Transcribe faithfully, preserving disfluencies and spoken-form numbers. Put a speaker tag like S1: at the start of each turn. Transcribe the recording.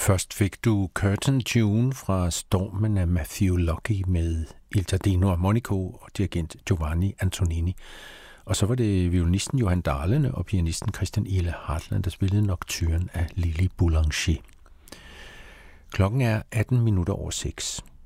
S1: Først fik du Curtain Tune fra Stormen af Matthew Lucky med Il Giardino Armonico og dirigent Giovanni Antonini. Og så var det violinisten Johan Dahlene og pianisten Christian Ele Hartland, der spillede Nocturne af Lili Boulanger. Klokken er atten minutter over seks.